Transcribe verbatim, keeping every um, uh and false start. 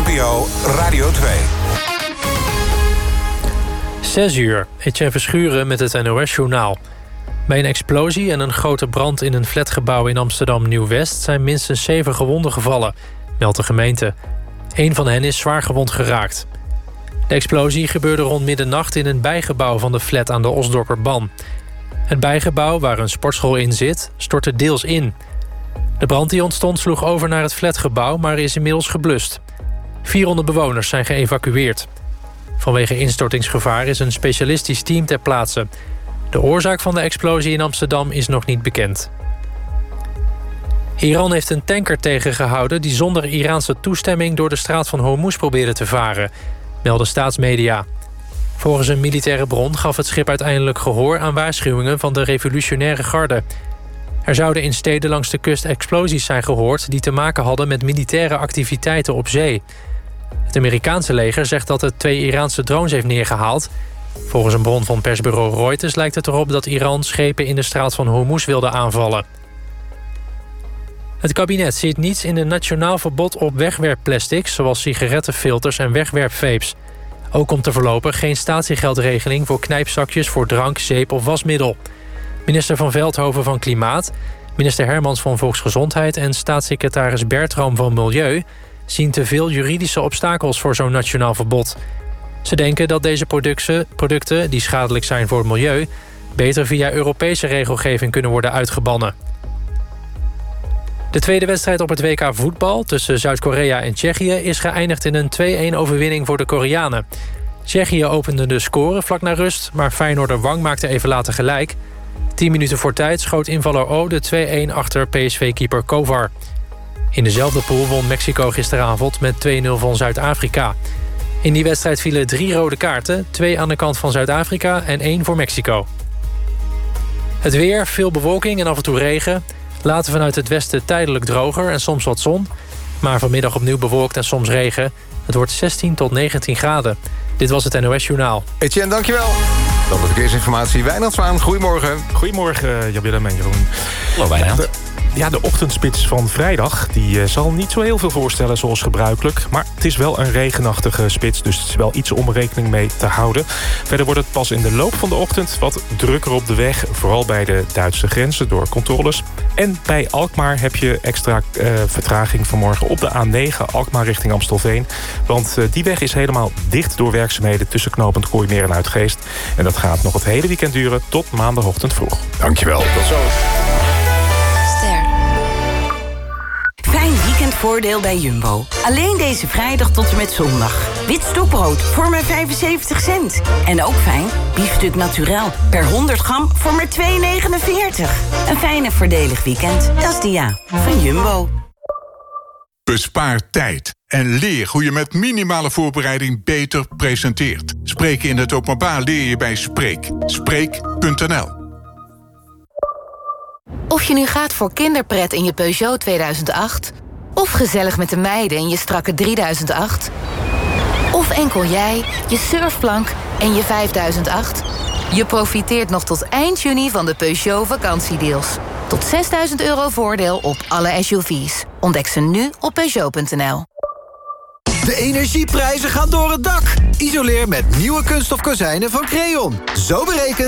N P O Radio twee. Zes uur, Etienne Verschuren met het N O S-journaal. Bij een explosie en een grote brand in een flatgebouw in Amsterdam-Nieuw-West... zijn minstens zeven gewonden gevallen, meldt de gemeente. Eén van hen is zwaar gewond geraakt. De explosie gebeurde rond middernacht in een bijgebouw van de flat aan de Osdorperban. Het bijgebouw, waar een sportschool in zit, stortte deels in. De brand die ontstond sloeg over naar het flatgebouw, maar is inmiddels geblust. vierhonderd bewoners zijn geëvacueerd. Vanwege instortingsgevaar is een specialistisch team ter plaatse. De oorzaak van de explosie in Amsterdam is nog niet bekend. Iran heeft een tanker tegengehouden die zonder Iraanse toestemming door de straat van Hormuz probeerde te varen, melden staatsmedia. Volgens een militaire bron gaf het schip uiteindelijk gehoor aan waarschuwingen van de revolutionaire garde. Er zouden in steden langs de kust explosies zijn gehoord die te maken hadden met militaire activiteiten op zee. Het Amerikaanse leger zegt dat het twee Iraanse drones heeft neergehaald. Volgens een bron van persbureau Reuters lijkt het erop dat Iran schepen in de straat van Hormuz wilde aanvallen. Het kabinet ziet niets in een nationaal verbod op wegwerpplastics, zoals sigarettenfilters en wegwerpvapes. Ook komt er voorlopig geen statiegeldregeling voor knijpzakjes voor drank, zeep of wasmiddel. Minister Van Veldhoven van Klimaat, minister Hermans van Volksgezondheid en staatssecretaris Bertram van Milieu zien te veel juridische obstakels voor zo'n nationaal verbod. Ze denken dat deze producten, producten, die schadelijk zijn voor het milieu, beter via Europese regelgeving kunnen worden uitgebannen. De tweede wedstrijd op het W K voetbal tussen Zuid-Korea en Tsjechië is geëindigd in een twee-een overwinning voor de Koreanen. Tsjechië opende de score vlak na rust, maar Feyenoorder Wang maakte even later gelijk. Tien minuten voor tijd schoot invaller O de twee-een achter P S V-keeper Kovar. In dezelfde pool won Mexico gisteravond met twee nul van Zuid-Afrika. In die wedstrijd vielen drie rode kaarten, twee aan de kant van Zuid-Afrika en één voor Mexico. Het weer, veel bewolking en af en toe regen. Later vanuit het westen tijdelijk droger en soms wat zon. Maar vanmiddag opnieuw bewolkt en soms regen. Het wordt zestien tot negentien graden. Dit was het N O S-journaal. Etienne, dankjewel. Dan de verkeersinformatie. Wijnand Zwaan, goedemorgen. Goedemorgen, Jan-Willem en Jeroen. Hallo, Wijnand. Ja, de ochtendspits van vrijdag die uh, zal niet zo heel veel voorstellen zoals gebruikelijk. Maar het is wel een regenachtige spits, dus het is wel iets om rekening mee te houden. Verder wordt het pas in de loop van de ochtend wat drukker op de weg. Vooral bij de Duitse grenzen door controles. En bij Alkmaar heb je extra uh, vertraging vanmorgen op de A negen Alkmaar richting Amstelveen. Want uh, die weg is helemaal dicht door werkzaamheden tussen knooppunt Kooimeer en Uitgeest. En dat gaat nog het hele weekend duren tot maandagochtend vroeg. Dankjewel, tot zo. Fijn weekendvoordeel bij Jumbo. Alleen deze vrijdag tot en met zondag. Wit stokbrood voor maar vijfenzeventig cent. En ook fijn, biefstuk naturel per honderd gram voor maar twee negenenveertig. Een fijn en voordelig weekend, dat is Dia van Jumbo. Bespaar tijd en leer hoe je met minimale voorbereiding beter presenteert. Spreken in het openbaar leer je bij Spreek. Spreek punt n l. Of je nu gaat voor kinderpret in je Peugeot tweeduizend acht... of gezellig met de meiden in je strakke drieduizend acht... of enkel jij, je surfplank en je vijfduizend acht... je profiteert nog tot eind juni van de Peugeot vakantiedeals. Tot zesduizend euro voordeel op alle S U V's. Ontdek ze nu op Peugeot punt n l. De energieprijzen gaan door het dak. Isoleer met nieuwe kunststof kozijnen van Creon. Zo berekend